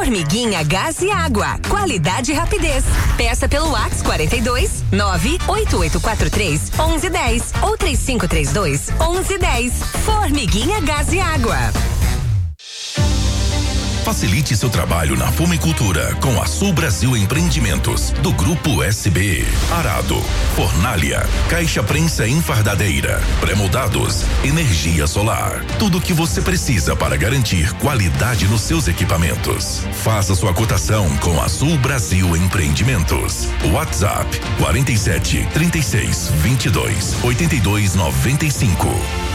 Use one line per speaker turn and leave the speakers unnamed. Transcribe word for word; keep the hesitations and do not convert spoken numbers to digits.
Formiguinha Gás e Água. Qualidade e rapidez. Peça pelo WhatsApp quarenta e dois nove oito oito quatro três onze dez ou três cinco três dois onze dez. Formiguinha Gás e Água.
Facilite seu trabalho na fumicultura com a Sul Brasil Empreendimentos, do Grupo S B. Arado, fornalha, caixa prensa enfardadeira, pré-moldados, energia solar. Tudo o que você precisa para garantir qualidade nos seus equipamentos. Faça sua cotação com a Sul Brasil Empreendimentos. WhatsApp quarenta e sete, trinta e seis, vinte e dois, oitenta e dois, noventa e cinco.